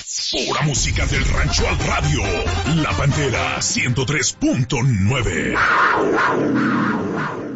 Pura música del rancho al radio. La Pantera 103.9.